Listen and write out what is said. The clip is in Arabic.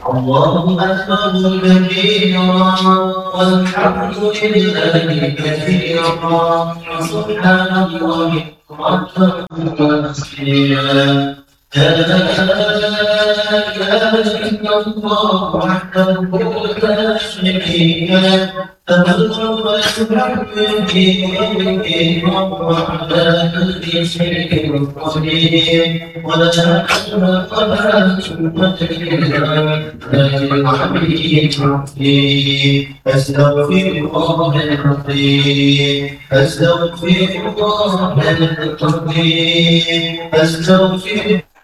الله أكبر كبيرا والحمد لله كثيرا وسبحان الله أكبر تسبيحا لا إله إلا الله وحده لا شريك له له الملك بيده وهو على كل شيء قدير ولا حول ولا قوة إلا بالله العلي العظيم أستغفر الله العظيم أستغفر الله العظيم أستغفر